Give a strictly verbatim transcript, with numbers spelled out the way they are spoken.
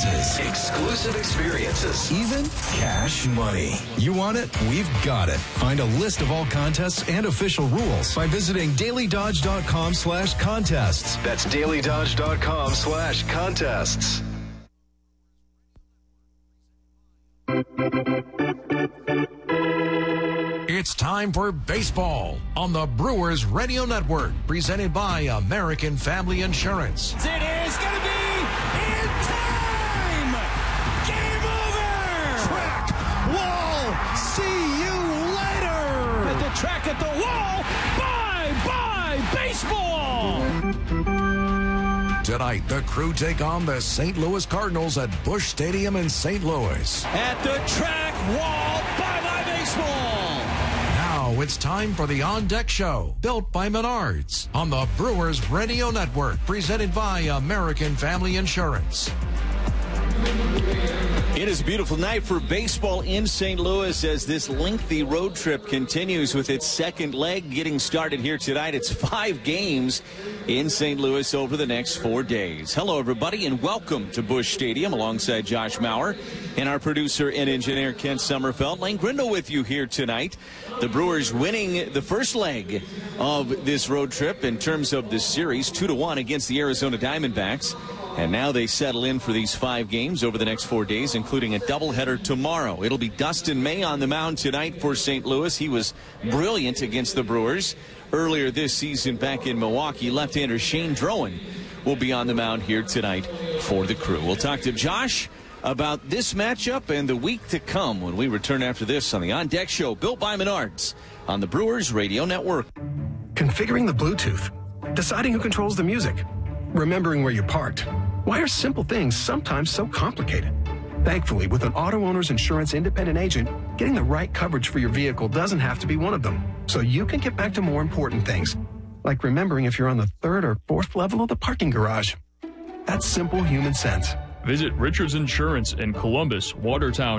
prizes, exclusive experiences, even cash money. You want it? We've got it. Find a list of all contests and official rules by visiting daily dodge dot com slash contests. That's daily dodge dot com slash contests. It's time for baseball on the Brewers Radio Network, presented by American Family Insurance. It is going to be in time! Game over! Track, wall, see you later! At the track, at the wall, bye-bye baseball! Tonight, the Crew take on the Saint Louis Cardinals at Busch Stadium in Saint Louis. At the track, wall, bye-bye baseball! Now it's time for the On Deck Show, built by Menards, on the Brewers Radio Network, presented by American Family Insurance. It is a beautiful night for baseball in Saint Louis as this lengthy road trip continues with its second leg getting started here tonight. It's five games in Saint Louis over the next four days. Hello, everybody, and welcome to Busch Stadium alongside Josh Maurer and our producer and engineer Kent Sommerfeld. Lane Grindle with you here tonight. The Brewers winning the first leg of this road trip in terms of the series, two to one against the Arizona Diamondbacks. And now they settle in for these five games over the next four days, including a doubleheader tomorrow. It'll be Dustin May on the mound tonight for Saint Louis. He was brilliant against the Brewers earlier this season back in Milwaukee. Left-hander Shane Drowan will be on the mound here tonight for the Crew. We'll talk to Josh about this matchup and the week to come when we return after this on the On Deck Show, built by Menards on the Brewers Radio Network. Configuring the Bluetooth, deciding who controls the music, remembering where you parked. Why are simple things sometimes so complicated? Thankfully, with an auto owner's insurance independent agent, getting the right coverage for your vehicle doesn't have to be one of them. So you can get back to more important things, like remembering if you're on the third or fourth level of the parking garage. That's simple human sense. Visit Richards Insurance in Columbus, Watertown,